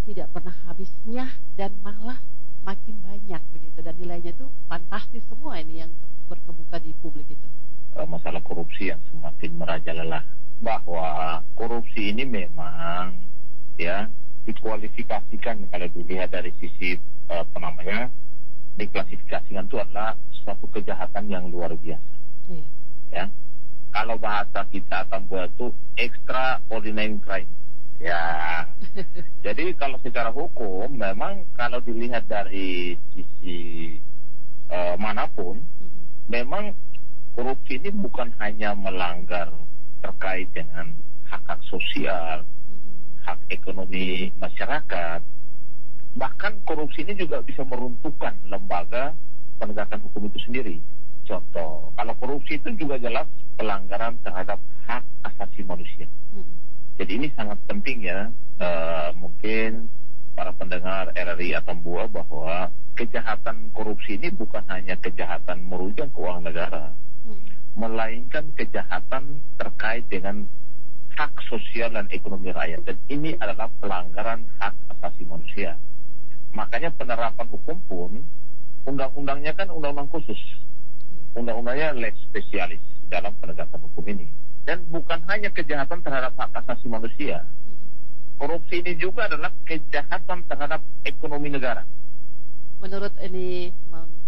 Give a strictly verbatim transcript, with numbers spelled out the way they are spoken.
tidak pernah habisnya dan malah makin banyak begitu, dan nilainya itu fantastis semua ini yang ke- berkemuka di publik itu. Eh, masalah korupsi yang semakin merajalela, bahwa korupsi ini memang ya dikualifikasikan kalau dilihat dari sisi eh, apa namanya, diklasifikasikan itu adalah suatu kejahatan yang luar biasa. Iya. Ya, kalau bahasa kita Tambua itu extraordinary crime. Ya, jadi kalau secara hukum memang kalau dilihat dari sisi eh, manapun, Mm-mm. memang korupsi ini bukan hanya melanggar terkait dengan hak-hak sosial, Mm-mm. hak ekonomi masyarakat, bahkan korupsi ini juga bisa meruntuhkan lembaga penegakan hukum itu sendiri. Contoh, kalau korupsi itu juga jelas pelanggaran terhadap hak asasi manusia. Mm-mm. Jadi ini sangat penting ya, eh, mungkin para pendengar R R I Atambua, bahwa kejahatan korupsi ini bukan hanya kejahatan merugikan keuangan negara, Mm-mm. melainkan kejahatan terkait dengan hak sosial dan ekonomi rakyat. Dan ini adalah pelanggaran hak asasi manusia. Makanya penerapan hukum pun, undang-undangnya kan undang-undang khusus. Iya. Undang-undangnya lex specialis dalam penegakan hukum ini. Dan bukan hanya kejahatan terhadap hak asasi manusia. Mm-mm. Korupsi ini juga adalah kejahatan terhadap ekonomi negara. Menurut ini Mam